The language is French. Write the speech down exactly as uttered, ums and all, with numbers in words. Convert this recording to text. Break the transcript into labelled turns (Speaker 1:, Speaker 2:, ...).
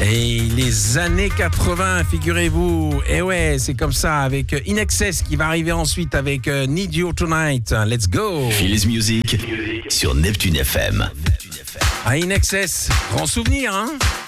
Speaker 1: Et les années quatre-vingts, figurez-vous. Et ouais, c'est comme ça avec In Excess qui va arriver ensuite avec Need You Tonight. Let's go.
Speaker 2: Phili's Music sur Neptune F M.
Speaker 1: Ah, In Excess, grand souvenir, hein.